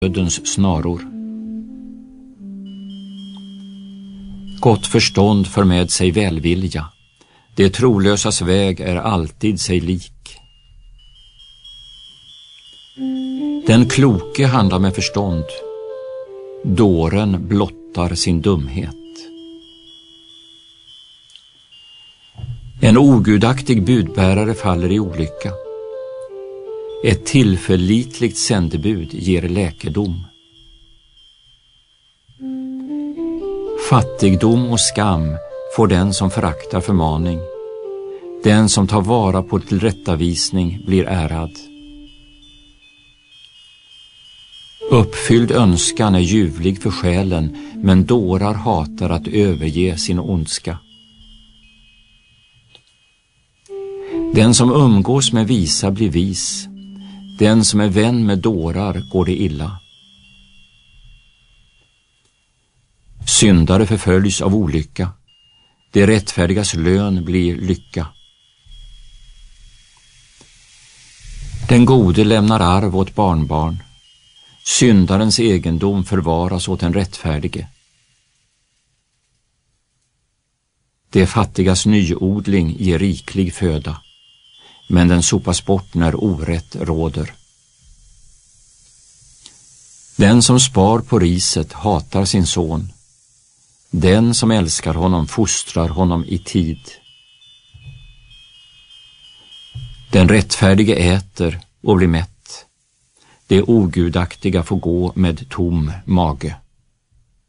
dödens snaror. Gott förstånd för med sig välvilja. Det trolösas väg är alltid sig lik. Den kloke handlar med förstånd. Dåren blottar sin dumhet. En ogudaktig budbärare faller i olycka. Ett tillförlitligt sändebud ger läkedom. Fattigdom och skam får den som föraktar förmaning. Den som tar vara på tillrättavisning blir ärad. Uppfylld önskan är ljuvlig för själen, men dårar hatar att överge sin ondska. Den som umgås med visa blir vis. Den som är vän med dårar går det illa. Syndare förföljs av olycka. Det rättfärdigas lön blir lycka. Den gode lämnar arv åt barnbarn. Syndarens egendom förvaras åt den rättfärdige. Det fattigas nyodling ger riklig föda, men den sopas bort när orätt råder. Den som spar på riset hatar sin son. Den som älskar honom fostrar honom i tid. Den rättfärdige äter och blir mätt. Det ogudaktiga får gå med tom mage.